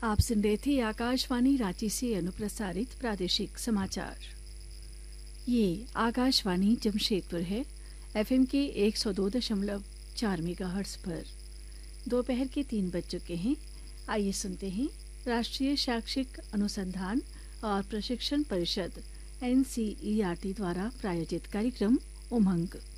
आप सुन रहे थे आकाशवाणी रांची से अनुप्रसारित प्रादेशिक समाचार। ये आकाशवाणी जमशेदपुर है, एफएम के 102.4 मेगाहर्ट्ज पर। दोपहर के 3 बज चुके हैं। आइए सुनते हैं राष्ट्रीय शैक्षिक अनुसंधान और प्रशिक्षण परिषद NCERT द्वारा प्रायोजित कार्यक्रम उमंग।